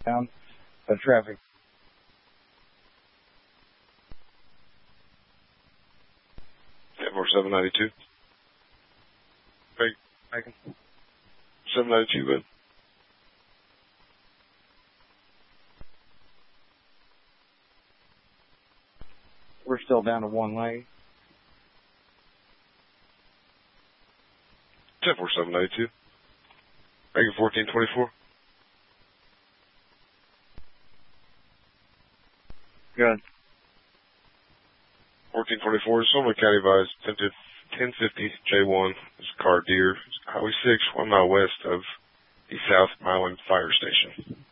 down of traffic. 792. Hey, 792, bud. we're still down to one lane. 792. Bacon 1424. Good. 1424, Sonoma County advised 1050 J1. This car deer, Highway 6, 1 mile west of the South Milan Fire Station.